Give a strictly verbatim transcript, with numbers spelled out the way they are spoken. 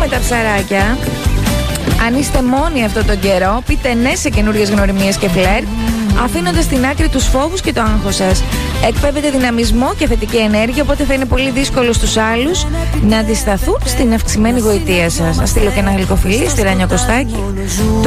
τα ψαράκια. Αν είστε μόνοι αυτόν τον καιρό, πείτε ναι σε καινούριες γνωριμίες και φλερτ, αφήνοντας στην άκρη τους φόβους και το άγχος σας. Εκπέμπετε δυναμισμό και θετική ενέργεια, οπότε θα είναι πολύ δύσκολο στους άλλους να αντισταθούν στην αυξημένη γοητεία σας. Να στείλω και ένα γλυκοφιλί στη Ράνια Κωστάκη.